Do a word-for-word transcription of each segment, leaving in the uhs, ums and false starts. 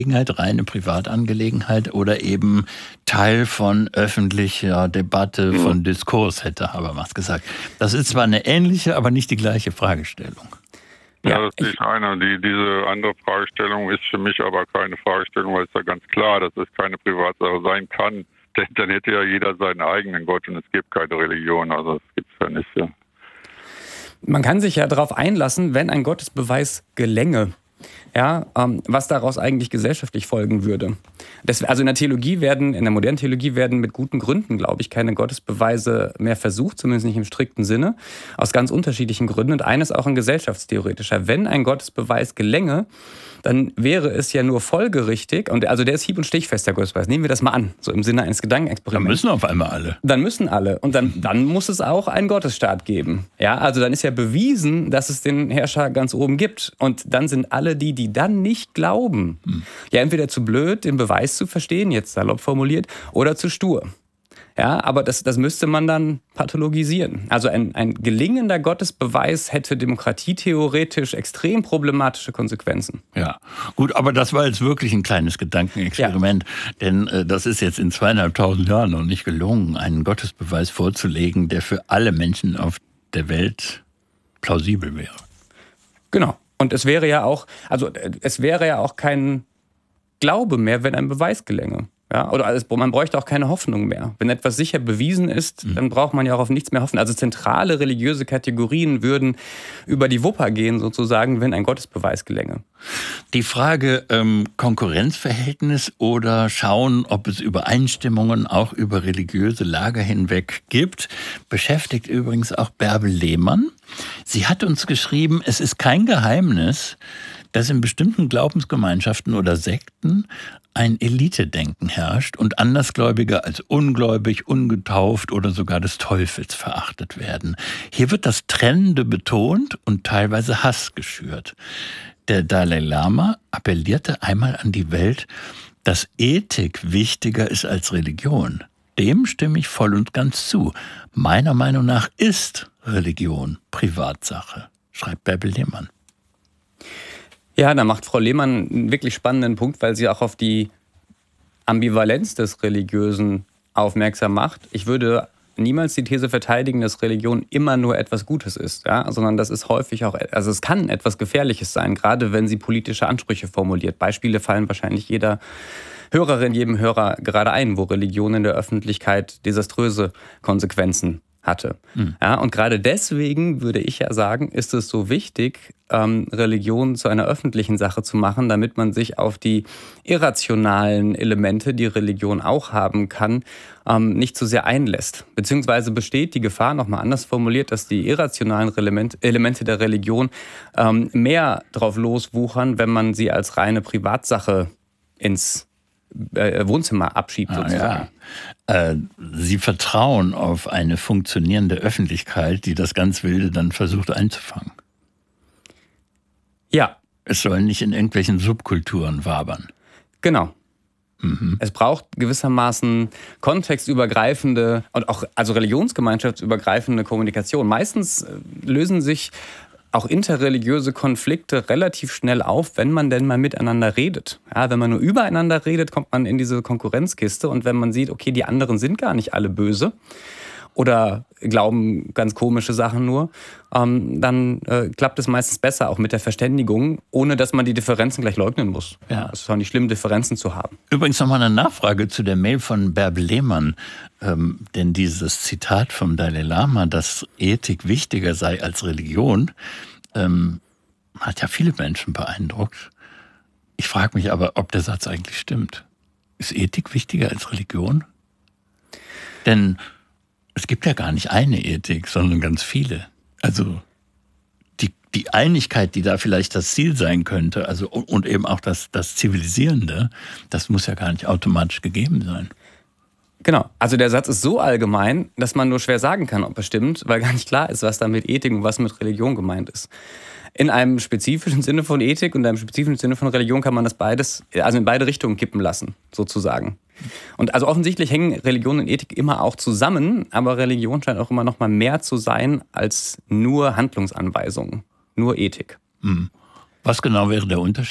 reine Privatangelegenheit oder eben Teil von öffentlicher Debatte, von Diskurs, hätte Habermas gesagt. Das ist zwar eine ähnliche, aber nicht die gleiche Fragestellung. Ja, das ist nicht eine. Die, diese andere Fragestellung ist für mich aber keine Fragestellung, weil es ja ganz klar, dass es keine Privatsache sein kann. Denn dann hätte ja jeder seinen eigenen Gott und es gibt keine Religion. Also das gibt es ja nicht. Ja. Man kann sich ja darauf einlassen, wenn ein Gottesbeweis gelänge. Ja, ähm, was daraus eigentlich gesellschaftlich folgen würde. Das, also in der Theologie werden, in der modernen Theologie werden mit guten Gründen, glaube ich, keine Gottesbeweise mehr versucht, zumindest nicht im strikten Sinne, aus ganz unterschiedlichen Gründen. Und eines auch ein gesellschaftstheoretischer. Wenn ein Gottesbeweis gelänge, dann wäre es ja nur folgerichtig, und also der ist hieb- und stichfest, der Gottesbeweis. Nehmen wir das mal an, so im Sinne eines Gedankenexperiments. Dann müssen auf einmal alle. Dann müssen alle. Und dann, dann muss es auch einen Gottesstaat geben. Ja, also dann ist ja bewiesen, dass es den Herrscher ganz oben gibt. Und dann sind alle die, die dann nicht glauben, hm. ja entweder zu blöd, den Beweis zu verstehen, jetzt salopp formuliert, oder zu stur. Ja, aber das, das müsste man dann pathologisieren. Also ein, ein gelingender Gottesbeweis hätte demokratietheoretisch extrem problematische Konsequenzen. Ja, gut, aber das war jetzt wirklich ein kleines Gedankenexperiment. Ja. Denn äh, das ist jetzt in zweieinhalbtausend Jahren noch nicht gelungen, einen Gottesbeweis vorzulegen, der für alle Menschen auf der Welt plausibel wäre. Genau. Und es wäre ja auch, also es wäre ja auch kein Glaube mehr, wenn ein Beweis gelänge. Ja, oder alles, man bräuchte auch keine Hoffnung mehr. Wenn etwas sicher bewiesen ist, dann braucht man ja auch auf nichts mehr hoffen. Also zentrale religiöse Kategorien würden über die Wupper gehen, sozusagen, wenn ein Gottesbeweis gelänge. Die Frage ähm, Konkurrenzverhältnis oder schauen, ob es Übereinstimmungen auch über religiöse Lager hinweg gibt, beschäftigt übrigens auch Bärbel Lehmann. Sie hat uns geschrieben, es ist kein Geheimnis, dass in bestimmten Glaubensgemeinschaften oder Sekten ein Elitedenken herrscht und Andersgläubige als ungläubig, ungetauft oder sogar des Teufels verachtet werden. Hier wird das Trennende betont und teilweise Hass geschürt. Der Dalai Lama appellierte einmal an die Welt, dass Ethik wichtiger ist als Religion. Dem stimme ich voll und ganz zu. Meiner Meinung nach ist Religion Privatsache, schreibt Bärbel Lehmann. Ja, da macht Frau Lehmann einen wirklich spannenden Punkt, weil sie auch auf die Ambivalenz des Religiösen aufmerksam macht. Ich würde niemals die These verteidigen, dass Religion immer nur etwas Gutes ist, ja? Sondern das ist häufig auch, also es kann etwas Gefährliches sein, gerade wenn sie politische Ansprüche formuliert. Beispiele fallen wahrscheinlich jeder Hörerin, jedem Hörer gerade ein, wo Religion in der Öffentlichkeit desaströse Konsequenzen hatte. Mhm. Ja, und gerade deswegen würde ich ja sagen, ist es so wichtig, ähm, Religion zu einer öffentlichen Sache zu machen, damit man sich auf die irrationalen Elemente, die Religion auch haben kann, ähm, nicht zu sehr einlässt. Beziehungsweise besteht die Gefahr, nochmal anders formuliert, dass die irrationalen Element, Elemente der Religion ähm, mehr drauf loswuchern, wenn man sie als reine Privatsache ins Wohnzimmer abschiebt, sozusagen. Ah, ja. äh, Sie vertrauen auf eine funktionierende Öffentlichkeit, die das ganz Wilde dann versucht einzufangen. Ja. Es soll nicht in irgendwelchen Subkulturen wabern. Genau. Mhm. Es braucht gewissermaßen kontextübergreifende und auch also religionsgemeinschaftsübergreifende Kommunikation. Meistens lösen sich auch interreligiöse Konflikte relativ schnell auf, wenn man denn mal miteinander redet. Ja, wenn man nur übereinander redet, kommt man in diese Konkurrenzkiste. Und wenn man sieht, okay, die anderen sind gar nicht alle böse oder glauben ganz komische Sachen nur, ähm, dann äh, klappt es meistens besser, auch mit der Verständigung, ohne dass man die Differenzen gleich leugnen muss. Ja. Es ist auch nicht schlimm, Differenzen zu haben. Übrigens nochmal eine Nachfrage zu der Mail von Bärbel Lehmann. Ähm, denn dieses Zitat vom Dalai Lama, dass Ethik wichtiger sei als Religion, ähm, hat ja viele Menschen beeindruckt. Ich frage mich aber, ob der Satz eigentlich stimmt. Ist Ethik wichtiger als Religion? Denn es gibt ja gar nicht eine Ethik, sondern ganz viele. Also die, die Einigkeit, die da vielleicht das Ziel sein könnte, also und eben auch das, das Zivilisierende, das muss ja gar nicht automatisch gegeben sein. Genau. Also der Satz ist so allgemein, dass man nur schwer sagen kann, ob er stimmt, weil gar nicht klar ist, was da mit Ethik und was mit Religion gemeint ist. In einem spezifischen Sinne von Ethik und einem spezifischen Sinne von Religion kann man das beides, also in beide Richtungen kippen lassen, sozusagen. Und also offensichtlich hängen Religion und Ethik immer auch zusammen, aber Religion scheint auch immer noch mal mehr zu sein als nur Handlungsanweisungen, nur Ethik. Was genau wäre der Unterschied?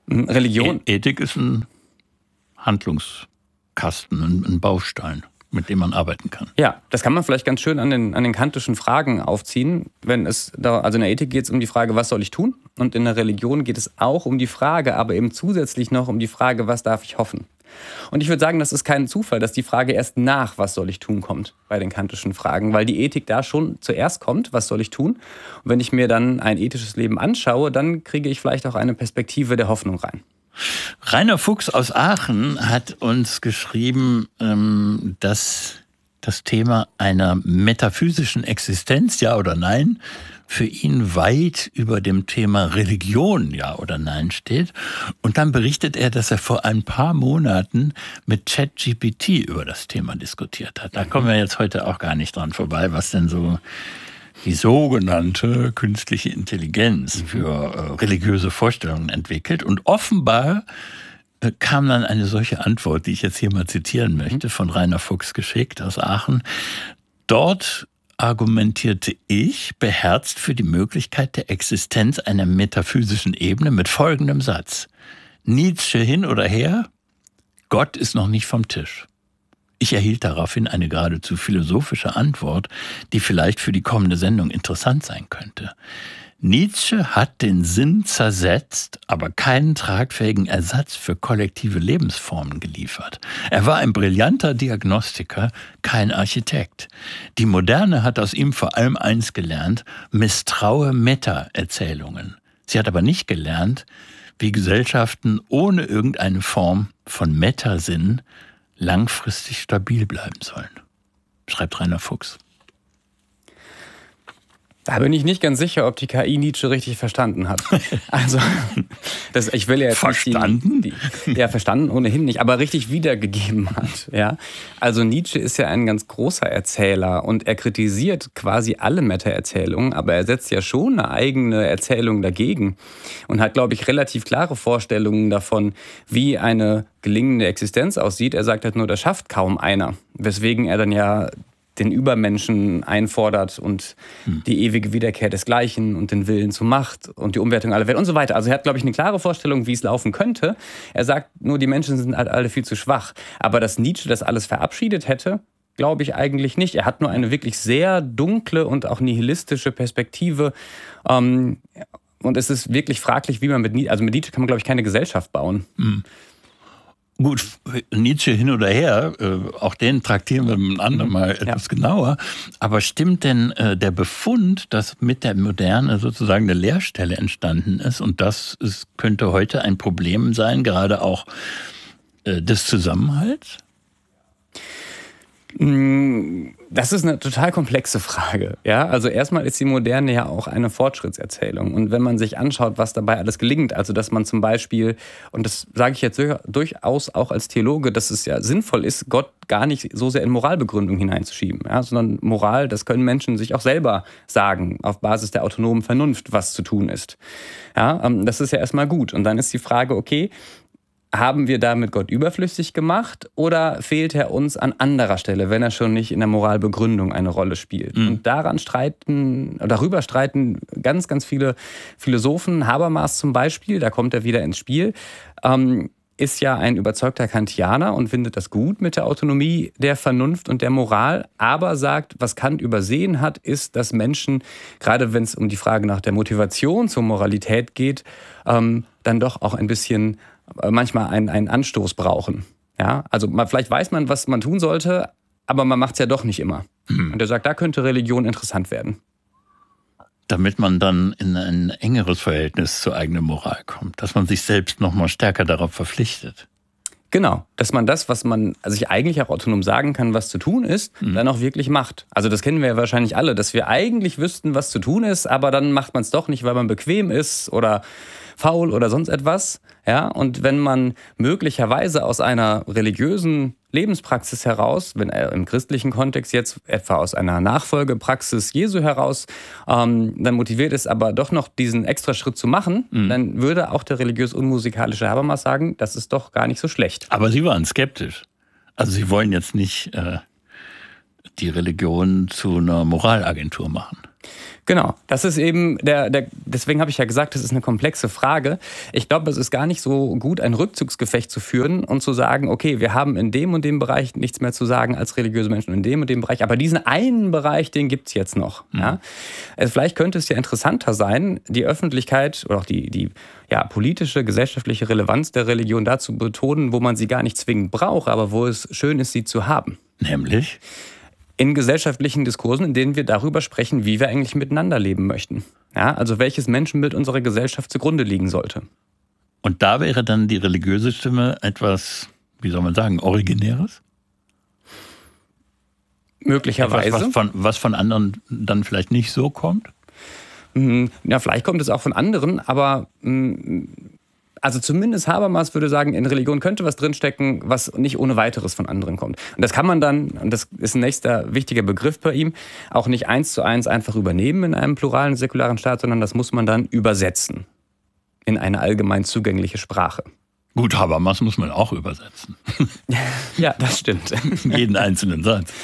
Religion. E- Ethik ist ein Handlungskasten, ein, ein Baustein, mit dem man arbeiten kann. Ja, das kann man vielleicht ganz schön an den, an den kantischen Fragen aufziehen. Wenn es da, also in der Ethik geht es um die Frage, was soll ich tun? Und in der Religion geht es auch um die Frage, aber eben zusätzlich noch um die Frage, was darf ich hoffen? Und ich würde sagen, das ist kein Zufall, dass die Frage erst nach, was soll ich tun, kommt bei den kantischen Fragen, weil die Ethik da schon zuerst kommt, was soll ich tun? Und wenn ich mir dann ein ethisches Leben anschaue, dann kriege ich vielleicht auch eine Perspektive der Hoffnung rein. Rainer Fuchs aus Aachen hat uns geschrieben, dass das Thema einer metaphysischen Existenz, ja oder nein, für ihn weit über dem Thema Religion, ja oder nein, steht. Und dann berichtet er, dass er vor ein paar Monaten mit ChatGPT über das Thema diskutiert hat. Da kommen wir jetzt heute auch gar nicht dran vorbei, was denn so die sogenannte künstliche Intelligenz für äh, religiöse Vorstellungen entwickelt. Und offenbar äh, kam dann eine solche Antwort, die ich jetzt hier mal zitieren möchte, von Rainer Fuchs geschickt aus Aachen. Dort argumentierte ich beherzt für die Möglichkeit der Existenz einer metaphysischen Ebene mit folgendem Satz. Nietzsche hin oder her, Gott ist noch nicht vom Tisch. Ich erhielt daraufhin eine geradezu philosophische Antwort, die vielleicht für die kommende Sendung interessant sein könnte. Nietzsche hat den Sinn zersetzt, aber keinen tragfähigen Ersatz für kollektive Lebensformen geliefert. Er war ein brillanter Diagnostiker, kein Architekt. Die Moderne hat aus ihm vor allem eins gelernt: misstraue Meta-Erzählungen. Sie hat aber nicht gelernt, wie Gesellschaften ohne irgendeine Form von Metasinn langfristig stabil bleiben sollen, schreibt Rainer Fuchs. Da bin ich nicht ganz sicher, ob die K I Nietzsche richtig verstanden hat. Also, das, ich will ja jetzt verstanden? Nicht die, die, ja, verstanden ohnehin nicht, aber richtig wiedergegeben hat. Ja? Also Nietzsche ist ja ein ganz großer Erzähler und er kritisiert quasi alle Meta-Erzählungen, aber er setzt ja schon eine eigene Erzählung dagegen und hat, glaube ich, relativ klare Vorstellungen davon, wie eine gelingende Existenz aussieht. Er sagt halt nur, das schafft kaum einer, weswegen er dann ja den Übermenschen einfordert und hm. die ewige Wiederkehr desgleichen und den Willen zur Macht und die Umwertung aller Welt und so weiter. Also er hat, glaube ich, eine klare Vorstellung, wie es laufen könnte. Er sagt nur, die Menschen sind halt alle viel zu schwach. Aber dass Nietzsche das alles verabschiedet hätte, glaube ich eigentlich nicht. Er hat nur eine wirklich sehr dunkle und auch nihilistische Perspektive. Und es ist wirklich fraglich, wie man mit Nietzsche, also mit Nietzsche kann man, glaube ich, keine Gesellschaft bauen. Hm. Gut, Nietzsche hin oder her, äh, auch den traktieren wir ein andermal mhm. etwas ja. genauer. Aber stimmt denn äh, der Befund, dass mit der Moderne sozusagen eine Leerstelle entstanden ist und das ist, könnte heute ein Problem sein, gerade auch äh, des Zusammenhalts? Das ist eine total komplexe Frage. Ja, also erstmal ist die Moderne ja auch eine Fortschrittserzählung. Und wenn man sich anschaut, was dabei alles gelingt, also dass man zum Beispiel, und das sage ich jetzt durchaus auch als Theologe, dass es ja sinnvoll ist, Gott gar nicht so sehr in Moralbegründung hineinzuschieben, ja, sondern Moral, das können Menschen sich auch selber sagen, auf Basis der autonomen Vernunft, was zu tun ist. Ja, das ist ja erstmal gut. Und dann ist die Frage, okay, haben wir damit Gott überflüssig gemacht oder fehlt er uns an anderer Stelle, wenn er schon nicht in der Moralbegründung eine Rolle spielt? Mhm. Und daran streiten, darüber streiten ganz, ganz viele Philosophen. Habermas zum Beispiel, da kommt er wieder ins Spiel, ähm, ist ja ein überzeugter Kantianer und findet das gut mit der Autonomie der Vernunft und der Moral, aber sagt, was Kant übersehen hat, ist, dass Menschen, gerade wenn es um die Frage nach der Motivation zur Moralität geht, ähm, dann doch auch ein bisschen manchmal einen, einen Anstoß brauchen. Ja? Also man, vielleicht weiß man, was man tun sollte, aber man macht es ja doch nicht immer. Mhm. Und er sagt, da könnte Religion interessant werden. Damit man dann in ein engeres Verhältnis zur eigenen Moral kommt, dass man sich selbst noch mal stärker darauf verpflichtet. Genau, dass man das, was man sich eigentlich auch autonom sagen kann, was zu tun ist, mhm. dann auch wirklich macht. Also das kennen wir ja wahrscheinlich alle, dass wir eigentlich wüssten, was zu tun ist, aber dann macht man es doch nicht, weil man bequem ist oder faul oder sonst etwas. Ja, und wenn man möglicherweise aus einer religiösen Lebenspraxis heraus, wenn er im christlichen Kontext jetzt etwa aus einer Nachfolgepraxis Jesu heraus, ähm, dann motiviert ist, aber doch noch diesen extra Schritt zu machen, mhm. dann würde auch der religiös-unmusikalische Habermas sagen, das ist doch gar nicht so schlecht. Aber Sie waren skeptisch. Also Sie wollen jetzt nicht äh, die Religion zu einer Moralagentur machen. Genau, das ist eben der, der deswegen habe ich ja gesagt, das ist eine komplexe Frage. Ich glaube, es ist gar nicht so gut, ein Rückzugsgefecht zu führen und zu sagen, okay, wir haben in dem und dem Bereich nichts mehr zu sagen als religiöse Menschen, in dem und dem Bereich, aber diesen einen Bereich, den gibt's jetzt noch. Mhm. Ja? Also vielleicht könnte es ja interessanter sein, die Öffentlichkeit oder auch die, die ja, politische, gesellschaftliche Relevanz der Religion dazu betonen, wo man sie gar nicht zwingend braucht, aber wo es schön ist, sie zu haben. Nämlich? In gesellschaftlichen Diskursen, in denen wir darüber sprechen, wie wir eigentlich miteinander leben möchten. Ja, also welches Menschenbild unserer Gesellschaft zugrunde liegen sollte. Und da wäre dann die religiöse Stimme etwas, wie soll man sagen, Originäres? Möglicherweise. Etwas, was von, was von anderen dann vielleicht nicht so kommt? Ja, vielleicht kommt es auch von anderen, aber also zumindest Habermas würde sagen, in Religion könnte was drinstecken, was nicht ohne weiteres von anderen kommt. Und das kann man dann, und das ist ein nächster wichtiger Begriff bei ihm, auch nicht eins zu eins einfach übernehmen in einem pluralen, säkularen Staat, sondern das muss man dann übersetzen in eine allgemein zugängliche Sprache. Gut, Habermas muss man auch übersetzen. Ja, das stimmt. Jeden einzelnen Satz.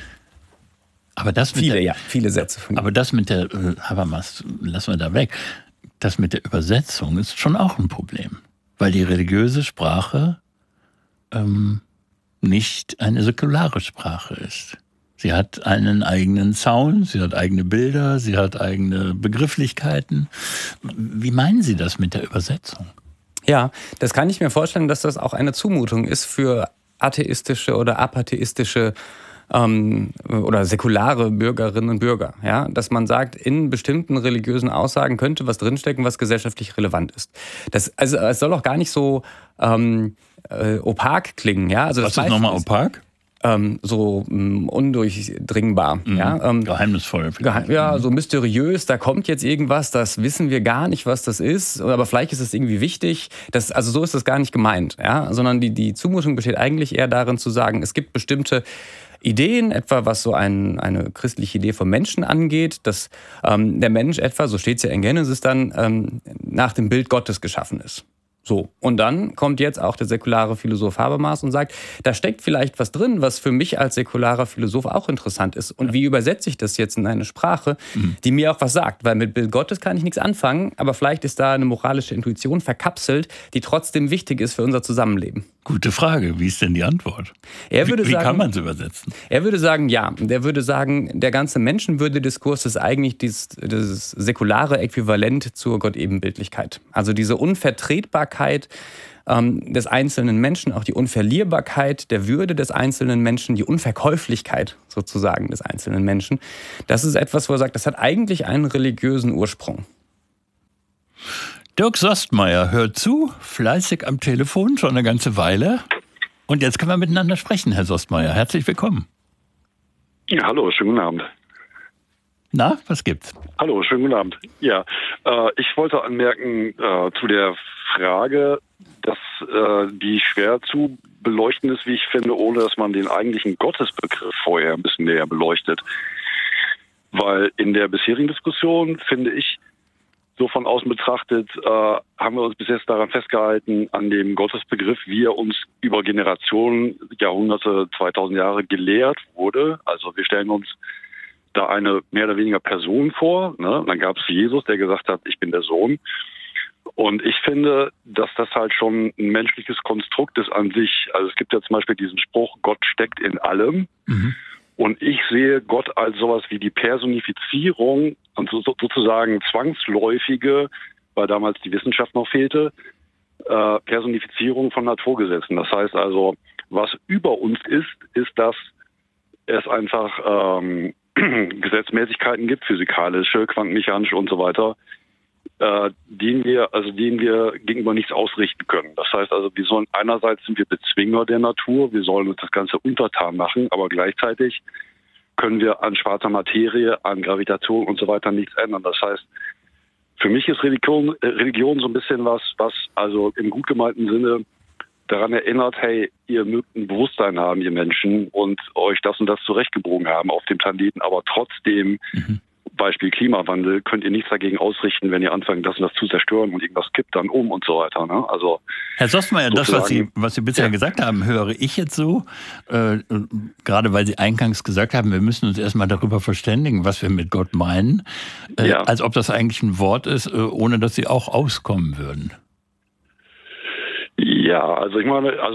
Aber das mit viele, der, ja, viele Sätze von ihm. Aber das mit der äh, Habermas lassen wir da weg. Das mit der Übersetzung ist schon auch ein Problem, weil die religiöse Sprache ähm, nicht eine säkulare Sprache ist. Sie hat einen eigenen Sound, sie hat eigene Bilder, sie hat eigene Begrifflichkeiten. Wie meinen Sie das mit der Übersetzung? Ja, das kann ich mir vorstellen, dass das auch eine Zumutung ist für atheistische oder apatheistische Ähm, oder säkulare Bürgerinnen und Bürger, ja, dass man sagt, in bestimmten religiösen Aussagen könnte was drinstecken, was gesellschaftlich relevant ist. Das, also es soll auch gar nicht so ähm, äh, opak klingen, ja. Also was das ist nochmal opak? Ähm, so ähm, undurchdringbar, mhm. ja, ähm, geheimnisvoll. Geheim, ja, so mysteriös. Da kommt jetzt irgendwas, das wissen wir gar nicht, was das ist, aber vielleicht ist es irgendwie wichtig. Das, also so ist das gar nicht gemeint, ja, sondern die die Zumutung besteht eigentlich eher darin zu sagen, es gibt bestimmte Ideen, etwa was so ein, eine christliche Idee vom Menschen angeht, dass ähm, der Mensch etwa, so steht es ja in Genesis dann, ähm, nach dem Bild Gottes geschaffen ist. So, und dann kommt jetzt auch der säkulare Philosoph Habermas und sagt, da steckt vielleicht was drin, was für mich als säkularer Philosoph auch interessant ist. Und wie übersetze ich das jetzt in eine Sprache, mhm. die mir auch was sagt? Weil mit Bild Gottes kann ich nichts anfangen, aber vielleicht ist da eine moralische Intuition verkapselt, die trotzdem wichtig ist für unser Zusammenleben. Gute Frage. Wie ist denn die Antwort? Er würde wie, wie sagen, kann man es übersetzen? Er würde sagen, ja. Der würde sagen, der ganze Menschenwürde-Diskurs ist eigentlich dieses, dieses säkulare Äquivalent zur Gottebenbildlichkeit. Also diese Unvertretbarkeit ähm, des einzelnen Menschen, auch die Unverlierbarkeit der Würde des einzelnen Menschen, die Unverkäuflichkeit sozusagen des einzelnen Menschen. Das ist etwas, wo er sagt, das hat eigentlich einen religiösen Ursprung. Dirk Sostmeier hört zu, fleißig am Telefon, schon eine ganze Weile. Und jetzt können wir miteinander sprechen, Herr Sostmeier. Herzlich willkommen. Ja, hallo, schönen guten Abend. Na, was gibt's? Hallo, schönen guten Abend. Ja, äh, ich wollte anmerken äh, zu der Frage, dass äh, die schwer zu beleuchten ist, wie ich finde, ohne dass man den eigentlichen Gottesbegriff vorher ein bisschen näher beleuchtet. Weil in der bisherigen Diskussion, finde ich, so von außen betrachtet, äh, haben wir uns bis jetzt daran festgehalten, an dem Gottesbegriff, wie er uns über Generationen, Jahrhunderte, zweitausend Jahre gelehrt wurde. Also wir stellen uns da eine mehr oder weniger Person vor. Ne? Und dann gab es Jesus, der gesagt hat, ich bin der Sohn. Und ich finde, dass das halt schon ein menschliches Konstrukt ist an sich. Also es gibt ja zum Beispiel diesen Spruch, Gott steckt in allem. Mhm. Und ich sehe Gott als sowas wie die Personifizierung und so, sozusagen zwangsläufige, weil damals die Wissenschaft noch fehlte, äh, Personifizierung von Naturgesetzen. Das heißt also, was über uns ist, ist, dass es einfach ähm, Gesetzmäßigkeiten gibt, physikalische, quantenmechanische und so weiter, äh, denen wir, also denen wir gegenüber nichts ausrichten können. Das heißt also, wir sollen einerseits sind wir Bezwinger der Natur, wir sollen uns das Ganze untertan machen, aber gleichzeitig können wir an schwarzer Materie, an Gravitation und so weiter nichts ändern. Das heißt, für mich ist Religion, äh, Religion so ein bisschen was, was also im gut gemeinten Sinne daran erinnert, hey, ihr mögt ein Bewusstsein haben, ihr Menschen, und euch das und das zurechtgebogen haben auf dem Planeten, aber trotzdem mhm. Beispiel Klimawandel, könnt ihr nichts dagegen ausrichten, wenn ihr anfangt, das und das zu zerstören und irgendwas kippt dann um und so weiter. Ne? Also Herr Sossmeier, das, was Sie, was Sie bisher ja. gesagt haben, höre ich jetzt so, äh, gerade weil Sie eingangs gesagt haben, wir müssen uns erstmal darüber verständigen, was wir mit Gott meinen, äh, ja. als ob das eigentlich ein Wort ist, äh, ohne dass Sie auch auskommen würden. Ja, also ich meine, also